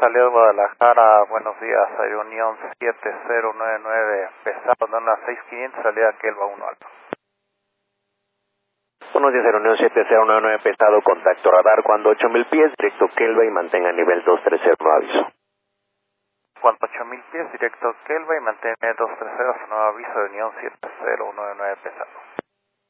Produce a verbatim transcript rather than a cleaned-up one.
salida de Guadalajara, buenos días, Air Unión siete cero nueve nueve, pesado, Dona seis quinientos, salida Kelva uno alto. Buenos días, Air Unión siete cero nueve nueve, pesado, contacto radar, cuando ocho mil pies, directo Kelva y mantenga nivel dos tres cero, no aviso. Cuando ocho mil pies, directo Kelva y mantiene dos tres cero, nuevo aviso de Unión siete cero nueve nueve, pesado.